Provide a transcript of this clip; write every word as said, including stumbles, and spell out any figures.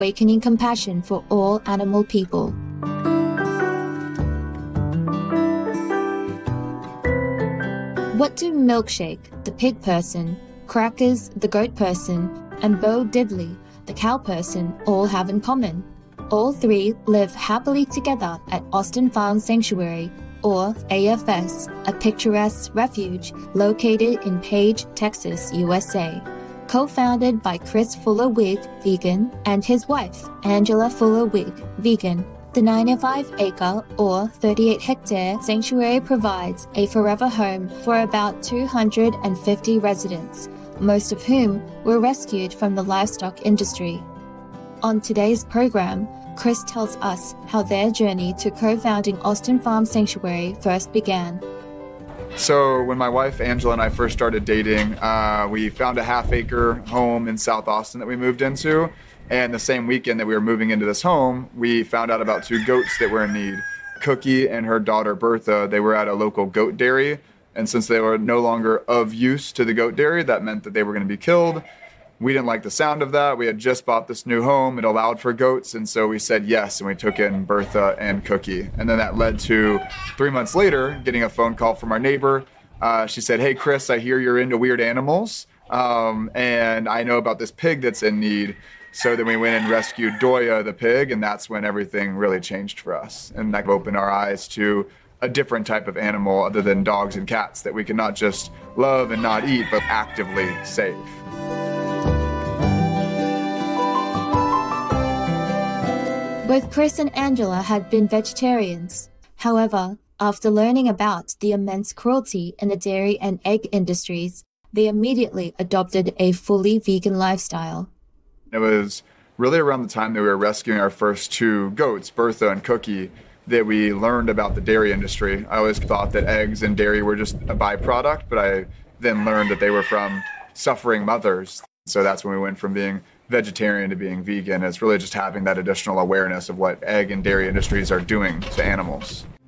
awakening compassion for all animal people. What do Milkshake, the pig person, Crackers, the goat person, and Bo Diddley, the cow person, all have in common? All three live happily together at Austin Farm Sanctuary, or A F S, a picturesque refuge located in Page, Texas, U S A. Co-founded by Chris Fuller-Wig, vegan, and his wife, Angela Fuller-Wig, vegan. The ninety-five acre or thirty-eight hectare sanctuary provides a forever home for about two hundred fifty residents, most of whom were rescued from the livestock industry. On today's program, Chris tells us how their journey to co-founding Austin Farm Sanctuary first began. So when my wife Angela and I first started dating, uh, we found a half acre home in South Austin that we moved into. And the same weekend that we were moving into this home, we found out about two goats that were in need. Cookie and her daughter Bertha, they were at a local goat dairy. And since they were no longer of use to the goat dairy, that meant that they were going to be killed. We didn't like the sound of that. We had just bought this new home. It allowed for goats. And so we said yes, and we took in Bertha and Cookie. And then that led to three months later, getting a phone call from our neighbor. Uh, she said, "Hey, Chris, I hear you're into weird animals. Um, and I know about this pig that's in need." So then we went and rescued Doya, the pig. And that's when everything really changed for us. And that opened our eyes to a different type of animal other than dogs and cats that we can not just love and not eat, but actively save. Both Chris and Angela had been vegetarians. However, after learning about the immense cruelty in the dairy and egg industries, they immediately adopted a fully vegan lifestyle. It was really around the time that we were rescuing our first two goats, Bertha and Cookie, that we learned about the dairy industry. I always thought that eggs and dairy were just a byproduct, but I then learned that they were from suffering mothers. So that's when we went from being vegetarian to being vegan. It's really just having that additional awareness of what egg and dairy industries are doing to animals.